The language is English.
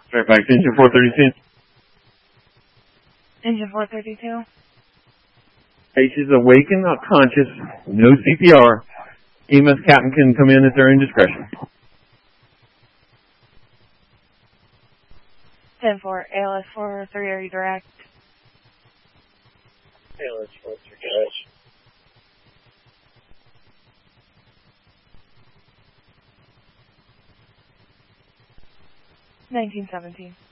Right back to engine 432. Engine 432. Patients awake and not conscious. No CPR. EMS captain can come in at their own discretion. 10-4, ALS 403, are you direct? ALS 403, guys. 1917.